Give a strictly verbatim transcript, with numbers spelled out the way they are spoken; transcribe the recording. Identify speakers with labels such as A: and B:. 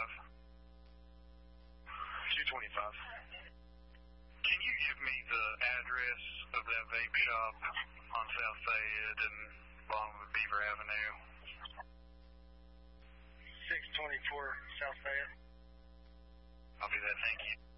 A: twenty-five.
B: two twenty-five.
A: Can you give me the address of that vape shop on South Fayette and along with Beaver Avenue?
B: six twenty-four South Fayette.
A: I'll do that, thank you.